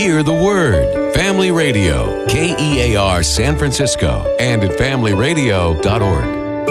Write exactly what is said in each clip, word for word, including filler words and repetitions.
Hear the Word. Family Radio, K E A R San Francisco, and at family radio dot org.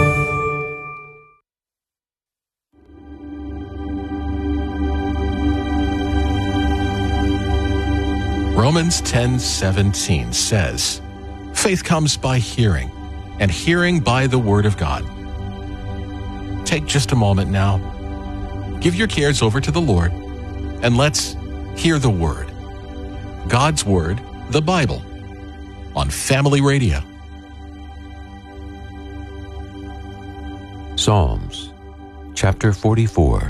Romans ten seventeen says, "Faith comes by hearing, and hearing by the Word of God." Take just a moment now. Give your cares over to the Lord, and let's hear the Word. God's Word, the Bible, on Family Radio. Psalms, chapter forty-four.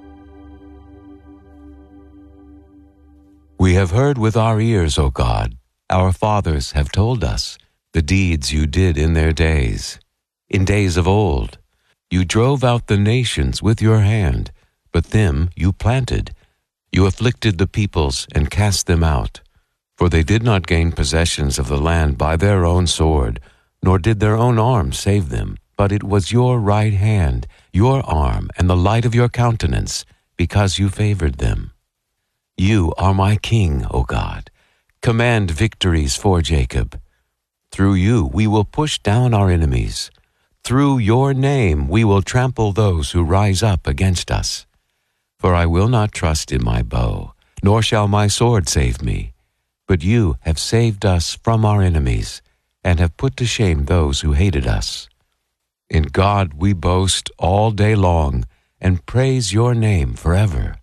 We have heard with our ears, O God, our fathers have told us, the deeds you did in their days. In days of old, you drove out the nations with your hand, but them you planted. You afflicted the peoples and cast them out. For they did not gain possessions of the land by their own sword, nor did their own arm save them, but it was your right hand, your arm, and the light of your countenance, because you favored them. You are my king, O God. Command victories for Jacob. Through you we will push down our enemies. Through your name we will trample those who rise up against us. For I will not trust in my bow, nor shall my sword save me. But you have saved us from our enemies, and have put to shame those who hated us. In God we boast all day long, and praise your name forever.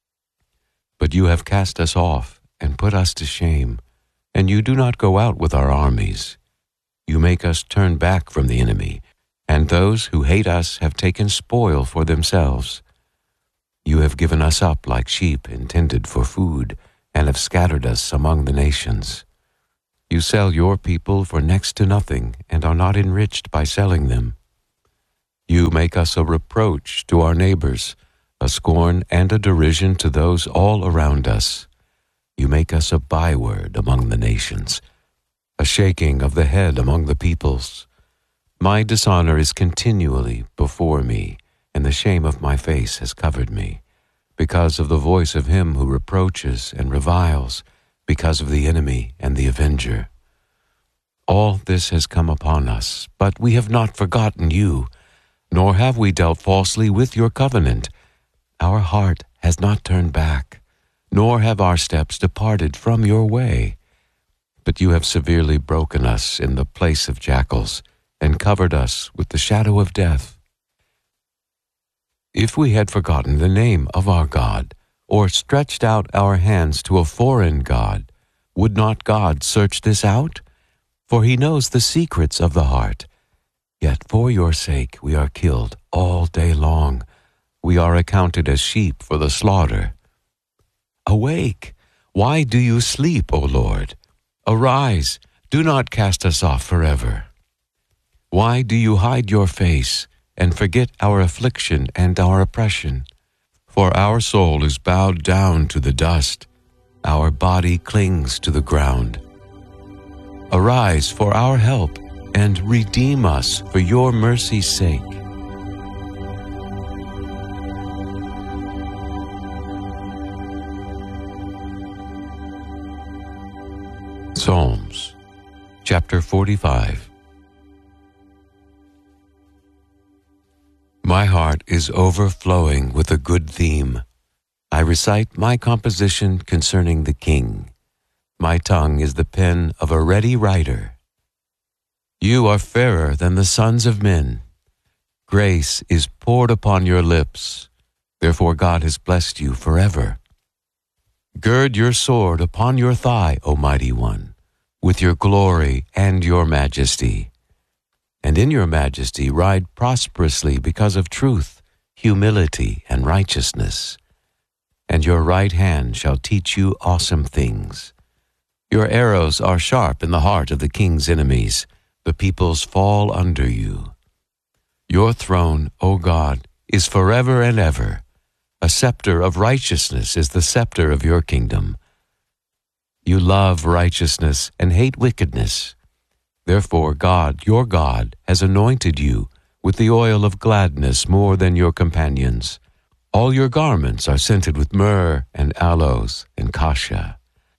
But you have cast us off, and put us to shame, and you do not go out with our armies. You make us turn back from the enemy, and those who hate us have taken spoil for themselves. You have given us up like sheep intended for food, and have scattered us among the nations. You sell your people for next to nothing, and are not enriched by selling them. You make us a reproach to our neighbors, a scorn and a derision to those all around us. You make us a byword among the nations, a shaking of the head among the peoples. My dishonor is continually before me, and the shame of my face has covered me, because of the voice of him who reproaches and reviles, because of the enemy and the avenger. All this has come upon us, but we have not forgotten you, nor have we dealt falsely with your covenant. Our heart has not turned back, nor have our steps departed from your way. But you have severely broken us in the place of jackals, and covered us with the shadow of death. If we had forgotten the name of our God, or stretched out our hands to a foreign god, would not God search this out? For he knows the secrets of the heart. Yet for your sake we are killed all day long. We are accounted as sheep for the slaughter. Awake! Why do you sleep, O Lord? Arise! Do not cast us off forever. Why do you hide your face and forget our affliction and our oppression? For our soul is bowed down to the dust. Our body clings to the ground. Arise for our help and redeem us for your mercy's sake. Psalms, chapter forty-five. My heart is overflowing with a good theme. I recite my composition concerning the King. My tongue is the pen of a ready writer. You are fairer than the sons of men. Grace is poured upon your lips. Therefore God has blessed you forever. Gird your sword upon your thigh, O mighty one, with your glory and your majesty. And in your majesty ride prosperously because of truth, humility, and righteousness. And your right hand shall teach you awesome things. Your arrows are sharp in the heart of the king's enemies. The peoples fall under you. Your throne, O God, is forever and ever. A scepter of righteousness is the scepter of your kingdom. You love righteousness and hate wickedness. Therefore God, your God, has anointed you with the oil of gladness more than your companions. All your garments are scented with myrrh and aloes and cassia.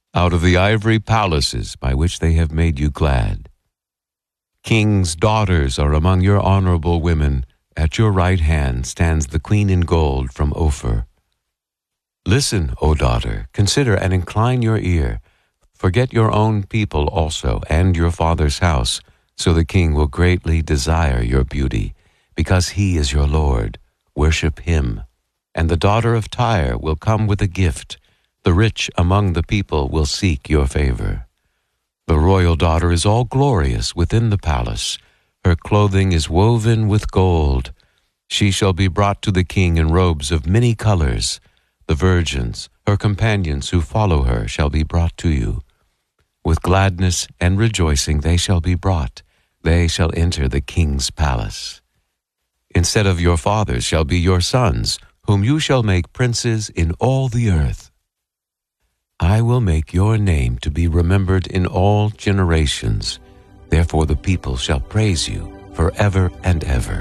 out of the ivory palaces by which they have made you glad. Kings' daughters are among your honorable women. At your right hand stands the queen in gold from Ophir. Listen, O daughter, consider and incline your ear. Forget your own people also and your father's house, so the king will greatly desire your beauty, because he is your Lord. Worship him. And the daughter of Tyre will come with a gift. The rich among the people will seek your favor. The royal daughter is all glorious within the palace. Her clothing is woven with gold. She shall be brought to the king in robes of many colors. The virgins, her companions who follow her, shall be brought to you. With gladness and rejoicing they shall be brought. They shall enter the king's palace. Instead of your fathers shall be your sons, whom you shall make princes in all the earth. I will make your name to be remembered in all generations. Therefore the people shall praise you forever and ever.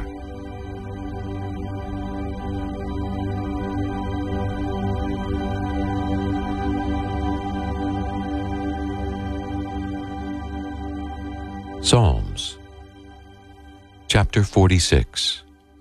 Psalms, chapter forty-six.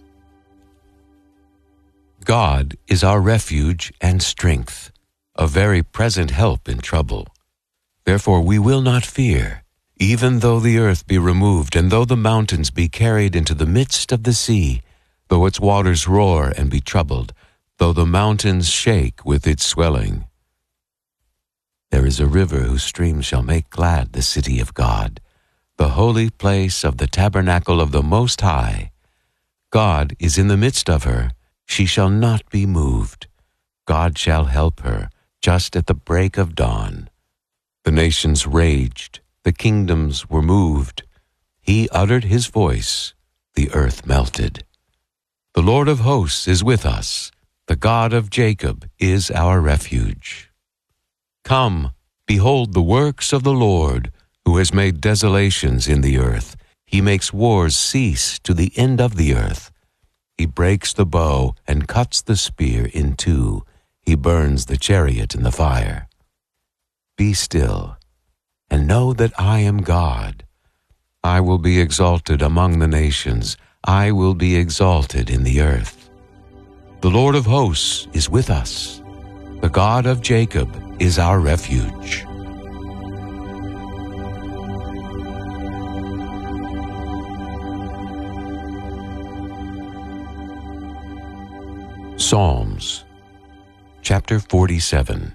God is our refuge and strength, a very present help in trouble. Therefore we will not fear, even though the earth be removed, and though the mountains be carried into the midst of the sea, though its waters roar and be troubled, though the mountains shake with its swelling. There is a river whose streams shall make glad the city of God, the holy place of the tabernacle of the Most High. God is in the midst of her. She shall not be moved. God shall help her just at the break of dawn. The nations raged. The kingdoms were moved. He uttered his voice. The earth melted. The Lord of hosts is with us. The God of Jacob is our refuge. Come, behold the works of the Lord, who has made desolations in the earth. He makes wars cease to the end of the earth. He breaks the bow and cuts the spear in two. He burns the chariot in the fire. Be still, and know that I am God. I will be exalted among the nations. I will be exalted in the earth. The Lord of hosts is with us. The God of Jacob is our refuge. Psalms, chapter forty-seven.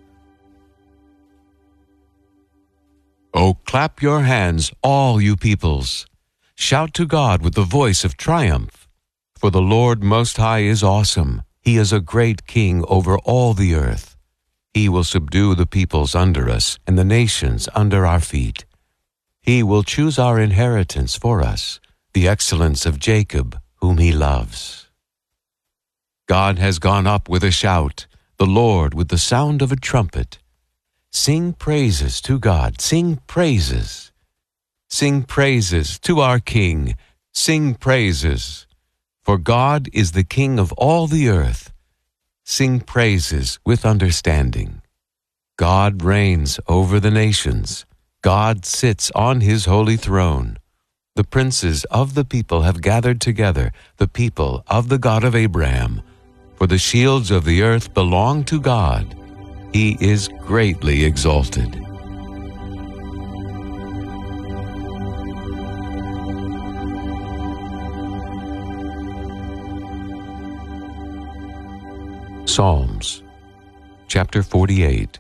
Oh, clap your hands, all you peoples. Shout to God with the voice of triumph. For the Lord Most High is awesome. He is a great king over all the earth. He will subdue the peoples under us and the nations under our feet. He will choose our inheritance for us, the excellence of Jacob, whom he loves. God has gone up with a shout, the Lord with the sound of a trumpet. Sing praises to God, sing praises. Sing praises to our King, sing praises. For God is the King of all the earth. Sing praises with understanding. God reigns over the nations. God sits on his holy throne. The princes of the people have gathered together, the people of the God of Abraham. For the shields of the earth belong to God. He is greatly exalted. Psalms, chapter forty-eight.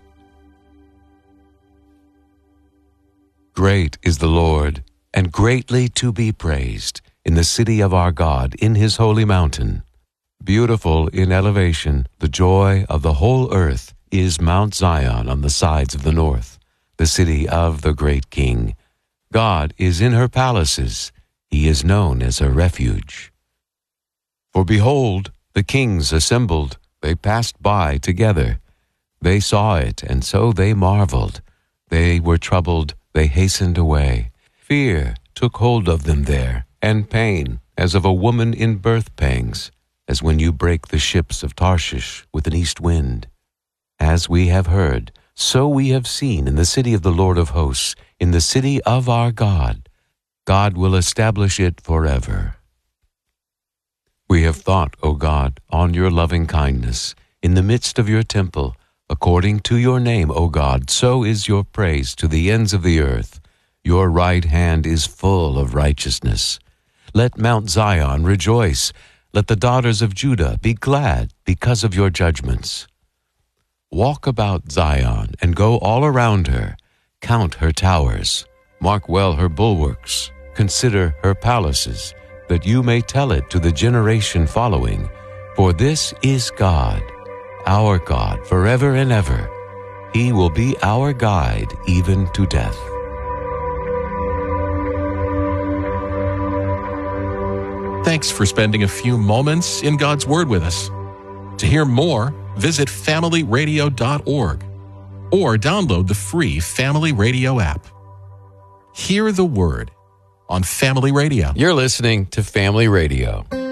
Great is the Lord, and greatly to be praised, in the city of our God, in his holy mountain. Beautiful in elevation, the joy of the whole earth is Mount Zion on the sides of the north, the city of the great King. God is in her palaces. He is known as her refuge. For behold, the kings assembled. They passed by together. They saw it, and so they marveled. They were troubled. They hastened away. Fear took hold of them there, and pain, as of a woman in birth pangs, as when you break the ships of Tarshish with an east wind. As we have heard, So we have seen in the city of the Lord of hosts, in the city of our God. God will establish it forever. We have thought, O God, on your loving kindness, in the midst of your temple, according to your name, O God, so is your praise to the ends of the earth. Your right hand is full of righteousness. Let Mount Zion rejoice. Let the daughters of Judah be glad because of your judgments. Walk about Zion and go all around her. Count her towers. Mark well her bulwarks. Consider her palaces, that you may tell it to the generation following. For this is God, our God, forever and ever. He will be our guide even to death. Thanks for spending a few moments in God's Word with us. To hear more, visit family radio dot org or download the free Family Radio app. Hear the Word on Family Radio. You're listening to Family Radio.